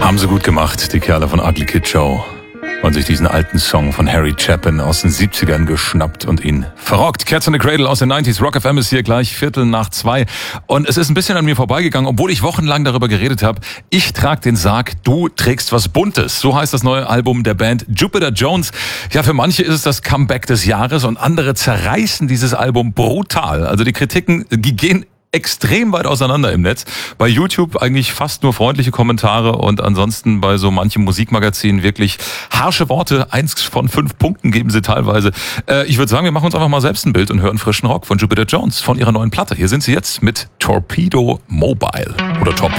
Haben sie gut gemacht, die Kerle von Ugly Kid Joe. Und sich diesen alten Song von Harry Chapin aus den 70ern geschnappt und ihn verrockt. Cats in the Cradle aus den 90s. Rock FM ist hier gleich 1:15. Und es ist ein bisschen an mir vorbeigegangen, obwohl ich wochenlang darüber geredet habe. Ich trage den Sarg, du trägst was Buntes. So heißt das neue Album der Band Jupiter Jones. Ja, für manche ist es das Comeback des Jahres und andere zerreißen dieses Album brutal. Also die Kritiken, die gehen extrem weit auseinander im Netz. Bei YouTube eigentlich fast nur freundliche Kommentare und ansonsten bei so manchem Musikmagazin wirklich harsche Worte. 1 von 5 Punkten geben sie teilweise. Ich würde sagen, wir machen uns einfach mal selbst ein Bild und hören frischen Rock von Jupiter Jones von ihrer neuen Platte. Hier sind sie jetzt mit Torpedo Mobile oder Torpedo